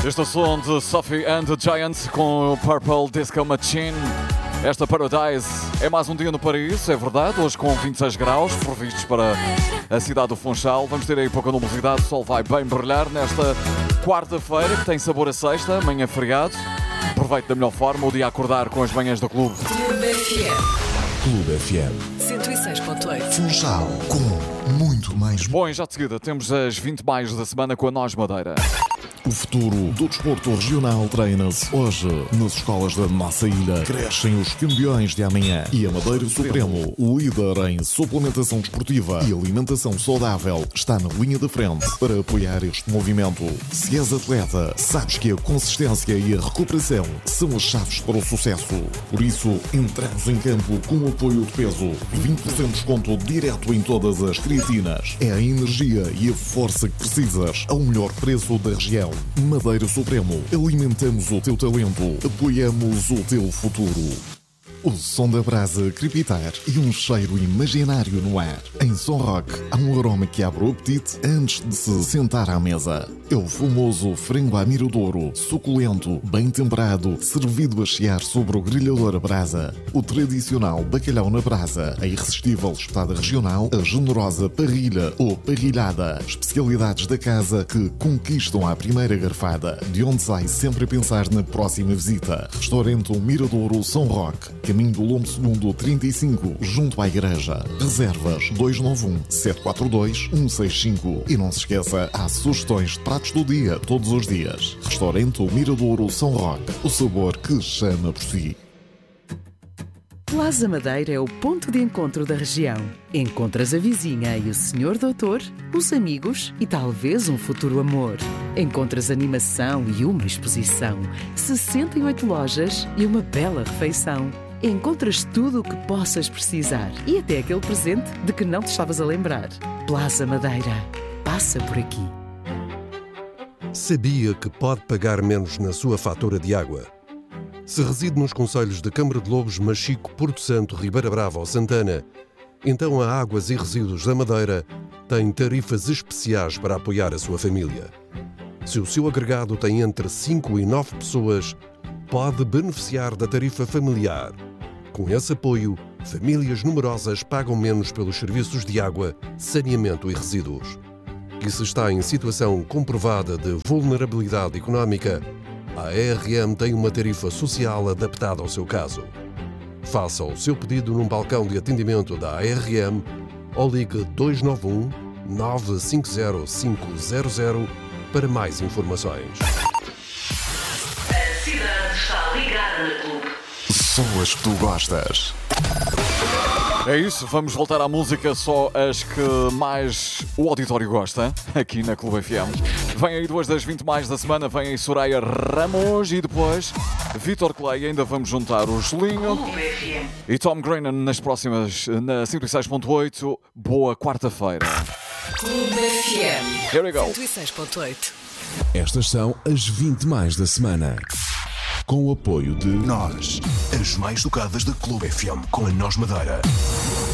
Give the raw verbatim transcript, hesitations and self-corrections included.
Este é o som de Sophie and the Giants com o Purple Disco Machine. Esta Paradise é mais um dia no paraíso, é verdade, hoje com vinte e seis graus, previstos para a cidade do Funchal. Vamos ter aí pouca nubosidade, o sol vai bem brilhar nesta quarta-feira, que tem sabor a sexta, amanhã feriado. Aproveite da melhor forma o dia a acordar com as manhãs do clube. Clube F M. Clube F M. cento e seis ponto oito. Funchal com muito mais. Bom, e já de seguida temos as vinte mais da semana com a Nós Madeira. O futuro do desporto regional treina-se hoje nas escolas da nossa ilha. Crescem os campeões de amanhã. E a Madeira Supremo, líder em suplementação desportiva e alimentação saudável, está na linha da frente para apoiar este movimento. Se és atleta, sabes que a consistência e a recuperação são as chaves para o sucesso. Por isso, entramos em campo com o apoio de peso. vinte por cento de desconto direto em todas as creatinas. É a energia e a força que precisas ao melhor preço da região. Madeira Supremo, alimentamos o teu talento, apoiamos o teu futuro. O som da brasa a crepitar e um cheiro imaginário no ar. Em Som Rock, há um aroma que abre o apetite antes de se sentar à mesa. É o famoso frango à miradouro, suculento, bem temperado, servido a chiar sobre o grelhador a brasa. O tradicional bacalhau na brasa, a irresistível espetada regional, a generosa parrilha ou parrilhada. Especialidades da casa que conquistam à primeira garfada, de onde sai sempre a pensar na próxima visita. Restaurante Miradouro Som Rock, caminho do Lombo Segundo trinta e cinco, junto à igreja. Reservas dois nove um, sete quatro dois, um seis cinco. E não se esqueça, há sugestões de pratos do dia, todos os dias. Restaurante Miradouro Som Rock, o sabor que chama por si. Plaza Madeira é o ponto de encontro da região. Encontras a vizinha e o senhor doutor, os amigos e talvez um futuro amor. Encontras animação e uma exposição, sessenta e oito lojas e uma bela refeição. Encontras tudo o que possas precisar e até aquele presente de que não te estavas a lembrar. Plaza Madeira. Passa por aqui. Sabia que pode pagar menos na sua fatura de água? Se reside nos concelhos de Câmara de Lobos, Machico, Porto Santo, Ribeira Brava ou Santana, então a Águas e Resíduos da Madeira tem tarifas especiais para apoiar a sua família. Se o seu agregado tem entre cinco e nove pessoas, pode beneficiar da tarifa familiar. Com esse apoio, famílias numerosas pagam menos pelos serviços de água, saneamento e resíduos. E se está em situação comprovada de vulnerabilidade económica, a A R M tem uma tarifa social adaptada ao seu caso. Faça o seu pedido num balcão de atendimento da A R M ou ligue dois nove um, nove cinco zero, cinco zero zero para mais informações. A cidade está ligada na Clube. Só as que tu gostas. É isso, vamos voltar à música, só as que mais o auditório gosta, aqui na Clube F M. Vem aí duas das vinte mais da semana, vem aí Soraya Ramos e depois Vítor Clay. Ainda vamos juntar o Gelinho Clube F M. e Tom Grennan nas próximas, na cento e seis ponto oito. Boa quarta-feira. Clube F M. Here we go. cento e seis ponto oito. Estas são as vinte mais da semana. Com o apoio de Nós, as mais tocadas da Clube F M, com a Nós Madeira.